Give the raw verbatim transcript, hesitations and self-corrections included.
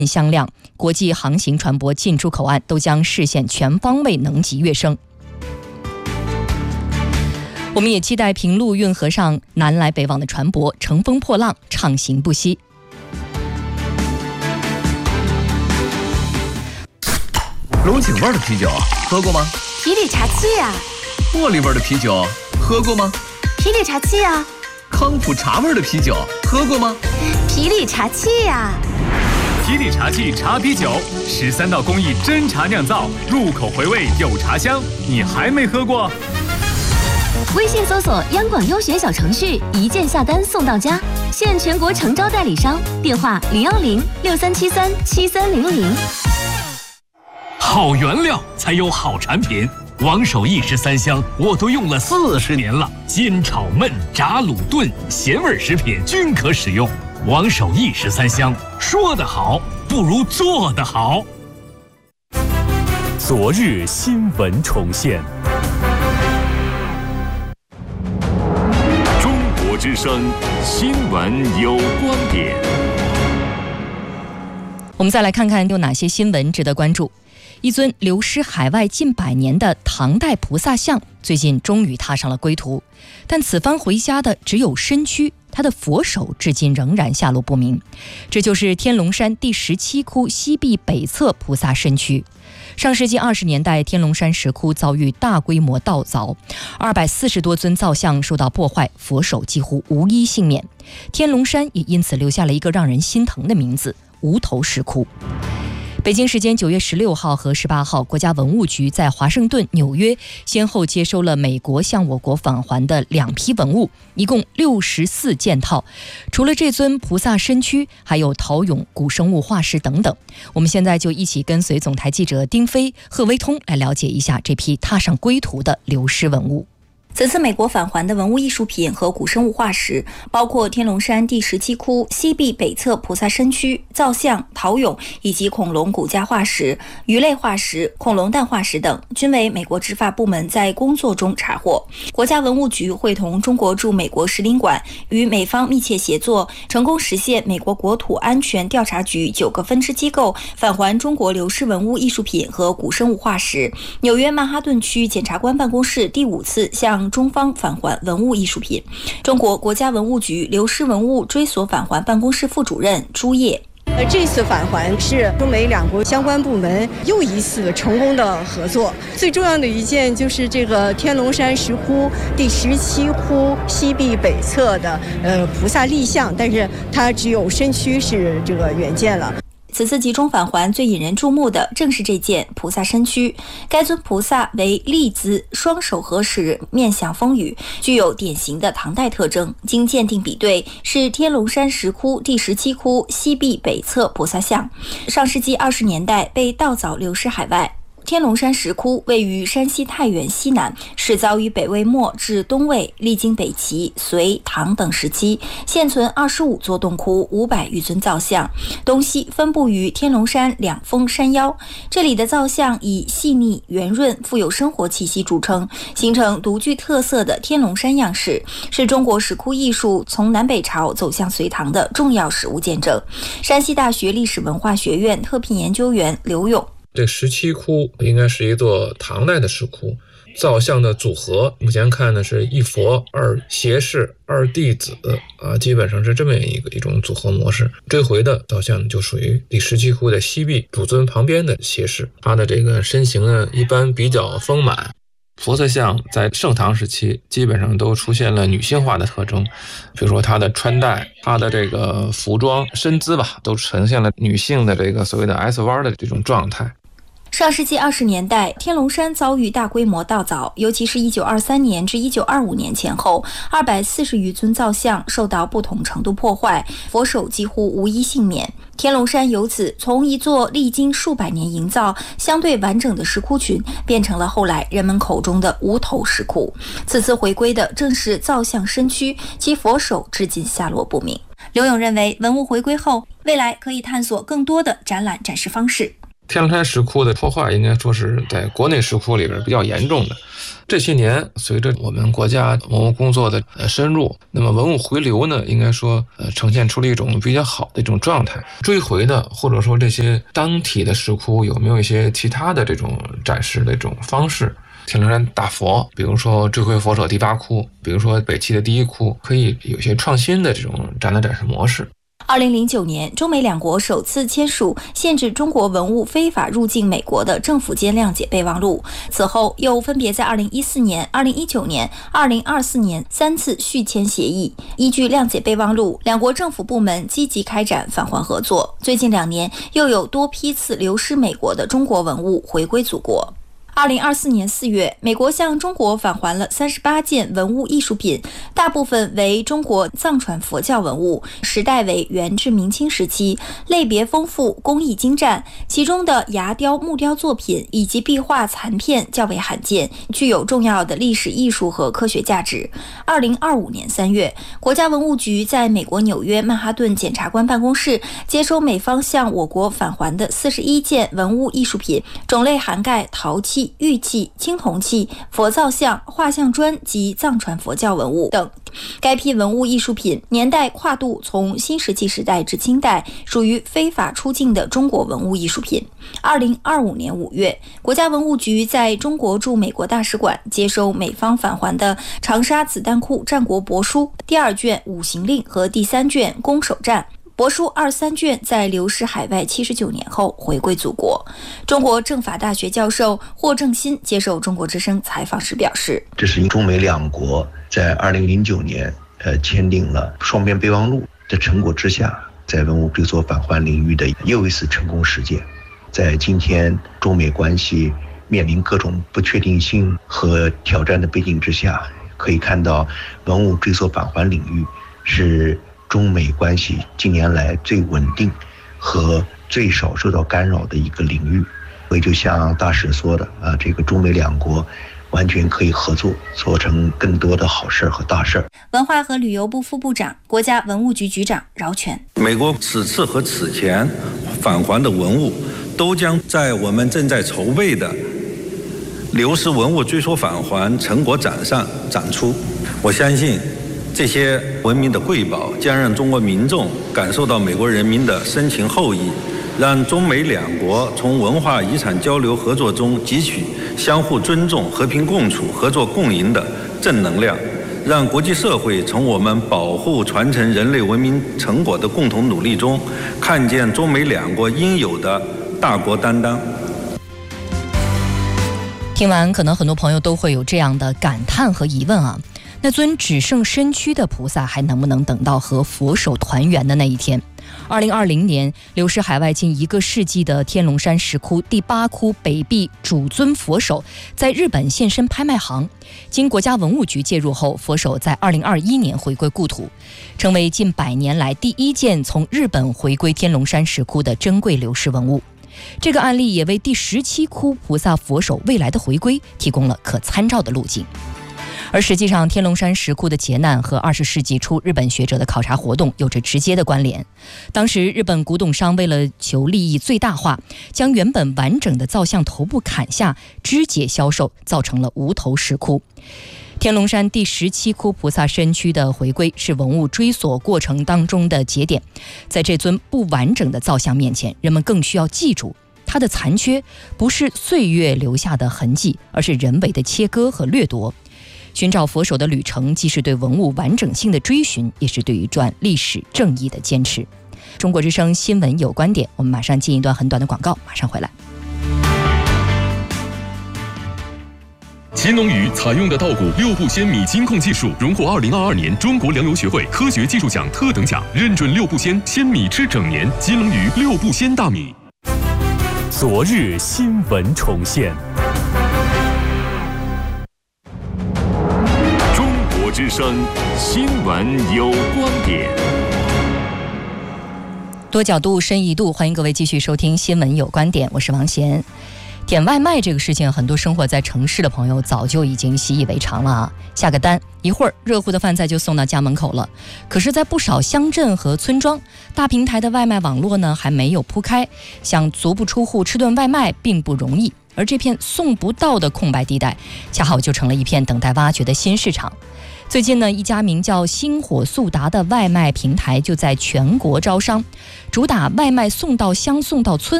向量，国际航行船舶进出口岸都将实现全方位能级跃升。我们也期待平陆运河上南来北往的船舶乘风破浪，畅行不息。 龙井味的啤酒喝过吗？ 皮里茶气啊。 茉莉味的啤酒喝过吗？ 皮里茶气啊。 康普茶味的啤酒喝过吗？ 皮里茶气啊。 皮里茶气茶啤酒，十三道工艺真茶酿造，入口回味有茶香，你还没喝过？ 微信搜索央广优选小程序，一键下单送到家，现全国诚招代理商，电话零幺零六三七三七三零零。 好原料才有好产品，王守义十三香我都用了四十年了，煎炒焖炸卤炖咸味食品均可使用。王守义十三香，说得好不如做得好。 昨日新闻重现。 中国之声新闻有观点。 我们再来看看有哪些新闻值得关注。一尊流失海外近百年的唐代菩萨像最近终于踏上了归途，但此番回家的只有身躯，他的佛手至今仍然下落不明。这就是天龙山第十七窟西壁北侧菩萨身躯。上世纪二十年代，天龙山石窟遭遇大规模盗凿，二百四十多尊造像受到破坏，佛手几乎无一幸免。天龙山也因此留下了一个让人心疼的名字——无头石窟。北京时间九月十六号和十八号，国家文物局在华盛顿、纽约先后接收了美国向我国返还的两批文物，一共六十四件套。除了这尊菩萨身躯，还有陶俑、古生物化石等等。我们现在就一起跟随总台记者丁飞、贺威通来了解一下这批踏上归途的流失文物。 此次美国返还的文物艺术品和古生物化石，包括天龙山第十七窟西壁北侧菩萨身躯、造像、陶俑以及恐龙骨架化石、鱼类化石、恐龙蛋化石等，均为美国执法部门在工作中查获。国家文物局会同中国驻美国使领馆与美方密切协作，成功实现美国国土安全调查局九个分支机构返还中国流失文物艺术品和古生物化石。纽约曼哈顿区检察官办公室第五次向中方返还文物艺术品。中国国家文物局流失文物追索返还办公室副主任朱烨。 呃，这次返还是中美两国相关部门又一次成功的合作。最重要的一件就是这个天龙山石窟第十七窟西壁北侧的呃菩萨立像，但是它只有身躯是这个原件了。 此次集中返还最引人注目的正是这件菩萨身躯。该尊菩萨为立姿，双手合十，面向风雨，具有典型的唐代特征。经鉴定比对，是天龙山石窟第十七窟西壁北侧菩萨像。上世纪二十年代被盗凿流失海外。天龙山石窟位于山西太原西南，始凿于北魏末至东魏，历经北齐、隋、唐等时期，现存二十五座洞窟，五百余尊造像，东西分布于天龙山两峰山腰。这里的造像以细腻、圆润、富有生活气息著称，形成独具特色的天龙山样式，是中国石窟艺术从南北朝走向隋唐的重要实物见证。山西大学历史文化学院特聘研究员刘勇。 这十七窟应该是一座唐代的石窟，造像的组合目前看呢是一佛二胁侍二弟子啊，基本上是这么一个一种组合模式。这回的造像就属于第十七窟的西壁主尊旁边的胁侍，他的这个身形呢一般比较丰满。佛色像在盛唐时期基本上都出现了女性化的特征，比如说她的穿戴、她的这个服装、身姿吧，都呈现了女性的这个所谓的 S 弯的这种状态。 上世纪二十年代，天龙山遭遇大规模盗凿，尤其是一九二三年至一九二五年前后，二百四十余尊造像受到不同程度破坏，佛手几乎无一幸免。天龙山由此从一座历经数百年营造、相对完整的石窟群，变成了后来人们口中的无头石窟。此次回归的正是造像身躯，其佛手至今下落不明。刘勇认为，文物回归后，未来可以探索更多的展览展示方式。 天龙山石窟的破坏应该说是在国内石窟里边比较严重的。这些年随着我们国家文物工作的呃深入，那么文物回流呢，应该说呃呈现出了一种比较好的一种状态。追回的或者说这些当体的石窟有没有一些其他的这种展示的这种方式？天龙山大佛，比如说追回佛手第八窟，比如说北齐的第一窟，可以有些创新的这种展览展示模式。 二零零九年，中美两国首次签署限制中国文物非法入境美国的政府间谅解备忘录。此后，又分别在二零一四年、二零一九年、二零二四年三次续签协议。依据谅解备忘录，两国政府部门积极开展返还合作。最近两年，又有多批次流失美国的中国文物回归祖国。二零二四年四月，美国向中国返还了三十八件文物艺术品，大部分为中国藏传佛教文物，时代为元至明清时期，类别丰富，工艺精湛。其中的牙雕、木雕作品以及壁画残片较为罕见，具有重要的历史艺术和科学价值。二零二五年三月，国家文物局在美国纽约曼哈顿检察官办公室接收美方向我国返还的四十一件文物艺术品，种类涵盖陶器、玉器、青铜器、佛造像、画像砖及藏传佛教文物等。该批文物艺术品年代跨度从新石器时代至清代，属于非法出境的中国文物艺术品。二零二五年五月，国家文物局在中国驻美国大使馆接收美方返还的长沙子弹库战国帛书第二卷五行令和第三卷攻守战。帛书二三卷在流失海外七十九年后回归祖国。中国政法大学教授霍正新接受中国之声采访时表示， 这是中美两国在二零零九年呃签订了双边备忘录的成果之下，在文物追索返还领域的又一次成功实践。在今天中美关系面临各种不确定性和挑战的背景之下，可以看到文物追索返还领域是中美关系近年来最稳定和最少受到干扰的一个领域。所以就像大使说的啊，这个中美两国完全可以合作，做成更多的好事和大事。 文化和旅游部副部长、国家文物局局长饶全： 美国此次和此前返还的文物，都将在我们正在筹备的流失文物追索返还成果展上展出。我相信这些文明的瑰宝将让中国民众感受到美国人民的深情厚谊，让中美两国从文化遗产交流合作中汲取相互尊重、和平共处、合作共赢的正能量，让国际社会从我们保护传承人类文明成果的共同努力中，看见中美两国应有的大国担当。 听完，可能很多朋友都会有这样的感叹和疑问啊。那尊只剩身躯的菩萨还能不能等到和佛手团圆的那一天？二零二零年，流失海外近一个世纪的天龙山石窟第八窟北壁主尊佛手在日本现身拍卖行，经国家文物局介入后，佛手在二零二一年回归故土，成为近百年来第一件从日本回归天龙山石窟的珍贵流失文物。这个案例也为第十七窟菩萨佛手未来的回归提供了可参照的路径。而实际上，天龙山石窟的劫难和二十世纪初日本学者的考察活动有着直接的关联。当时日本古董商为了求利益最大化，将原本完整的造像头部砍下，肢解销售，造成了无头石窟。天龙山第十七窟菩萨身躯的回归是文物追索过程当中的节点。在这尊不完整的造像面前，人们更需要记住，它的残缺不是岁月留下的痕迹，而是人为的切割和掠夺。寻找佛手的旅程，既是对文物完整性的追寻，也是对于赚历史正义的坚持。中国之声新闻有观点，我们马上进一段很短的广告，马上回来。 乾隆鱼采用的稻谷六步鲜米金控技术，荣获二零二二年中国粮油学会科学技术奖特等奖，认准六步鲜鲜米吃整年。乾隆鱼六步鲜大米。 昨日新闻重现。 之声新闻有观点， 多角度深一度，欢迎各位继续收听新闻有观点，我是王贤。 点外卖这个事情，很多生活在城市的朋友早就已经习以为常了啊。下个单，一会儿热乎的饭菜就送到家门口了。可是，在不少乡镇和村庄，大平台的外卖网络呢还没有铺开，想足不出户吃顿外卖并不容易。而这片送不到的空白地带，恰好就成了一片等待挖掘的新市场。最近呢，一家名叫星火速达的外卖平台就在全国招商，主打外卖送到乡送到村。